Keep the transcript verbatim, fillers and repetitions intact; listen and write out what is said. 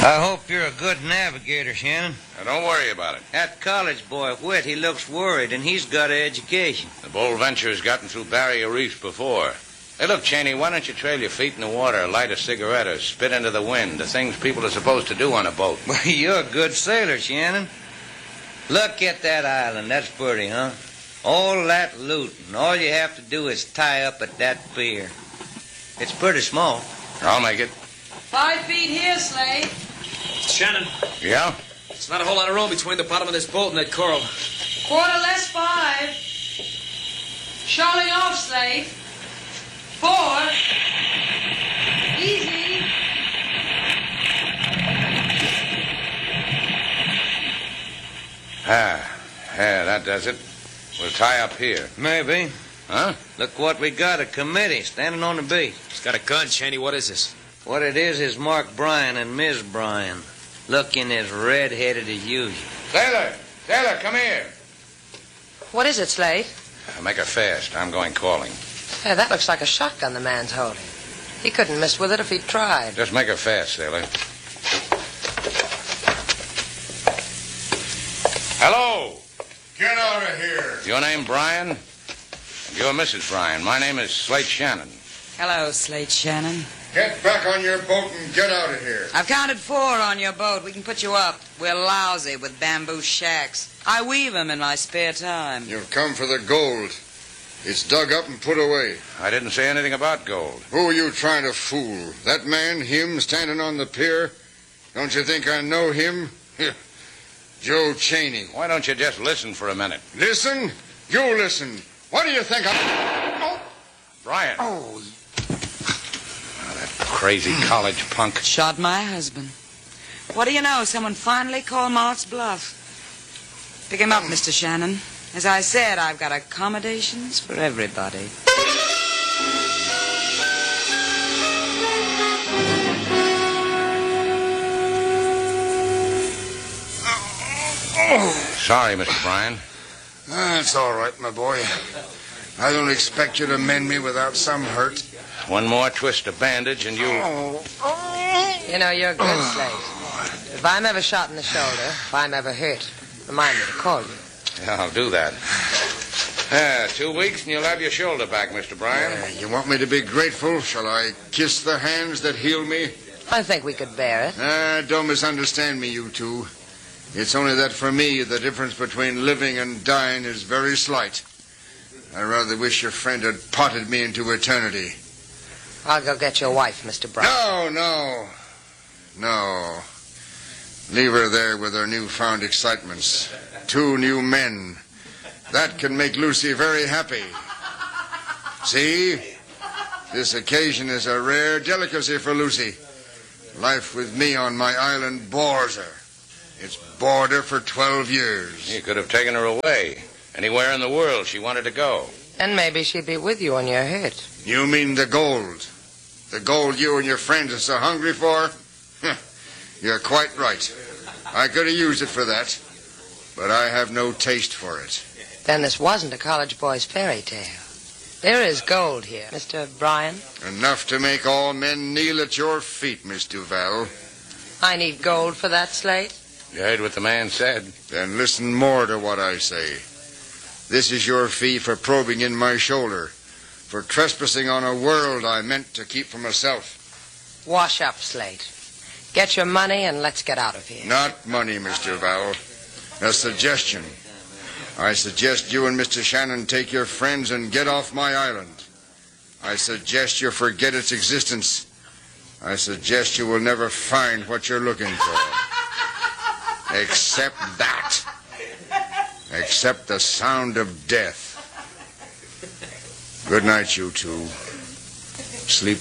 I hope you're a good navigator, Shannon. Now, don't worry about it. That college boy, Whit, he looks worried, and he's got an education. The Bold Venture's gotten through barrier reefs before. Hey, look, Cheney, why don't you trail your feet in the water, light a cigarette, or spit into the wind, the things people are supposed to do on a boat? Well, you're a good sailor, Shannon. Look at that island. That's pretty, huh? All that loot, and all you have to do is tie up at that pier. It's pretty small. I'll make it. Five feet here, Slade. Shannon, Yeah? there's not a whole lot of room between the bottom of this boat and that coral. Quarter less five. Shoaling off, Slade. Four. Easy. Ah, yeah, that does it. We'll tie up here. Maybe. Huh? Look what we got, a committee standing on the beach. He's got a gun, Cheney. What is this? What it is is Mark Bryan and Miss Bryan, looking as red-headed as usual. Sailor! Sailor, come here. What is it, Slade? Now, make her fast. I'm going calling. Hey, that looks like a shotgun the man's holding. He couldn't miss with it if he tried. Just make her fast, sailor. Hello! Get out of here. Your name Bryan? And you're Missus Bryan. My name is Slate Shannon. Hello, Slate Shannon. Get back on your boat and get out of here. I've counted four on your boat. We can put you up. We're lousy with bamboo shacks. I weave 'em in my spare time. You've come for the gold. It's dug up and put away. I didn't say anything about gold. Who are you trying to fool? That man, him, standing on the pier? Don't you think I know him? Joe Cheney. Why don't you just listen for a minute? Listen? You listen. What do you think I... Oh. Bryan. Oh. Oh, that crazy college punk. Shot my husband. What do you know? Someone finally called Mark's bluff. Pick him up, Mister Shannon. As I said, I've got accommodations for everybody. Sorry, Mister Bryan. That's all right, my boy. I don't expect you to mend me without some hurt. One more twist of bandage and you... Oh. You know, you're good, Slade. If I'm ever shot in the shoulder, if I'm ever hurt, remind me to call you. Yeah, I'll do that. Yeah, two weeks and you'll have your shoulder back, Mister Bryan. Uh, you want me to be grateful? Shall I kiss the hands that heal me? I think we could bear it. Ah, don't misunderstand me, you two. It's only that for me, the difference between living and dying is very slight. I rather wish your friend had potted me into eternity. I'll go get your wife, Mister Brown. No, no, no. Leave her there with her newfound excitements. Two new men. That can make Lucy very happy. See? This occasion is a rare delicacy for Lucy. Life with me on my island bores her. It's bored her for twelve years. You could have taken her away. Anywhere in the world she wanted to go. And maybe she'd be with you when you're hit. You mean the gold? The gold you and your friends are so hungry for? You're quite right. I could have used it for that. But I have no taste for it. Then this wasn't a college boy's fairy tale. There is gold here, Mister Bryan. Enough to make all men kneel at your feet, Miss Duval. I need gold for that, Slate. You heard what the man said. Then listen more to what I say. This is your fee for probing in my shoulder, for trespassing on a world I meant to keep for myself. Wash up, Slate. Get your money and let's get out of here. Not money, Miss Duval. A suggestion. I suggest you and Mister Shannon take your friends and get off my island. I suggest you forget its existence. I suggest you will never find what you're looking for. Except that. Except the sound of death. Good night, you two. Sleep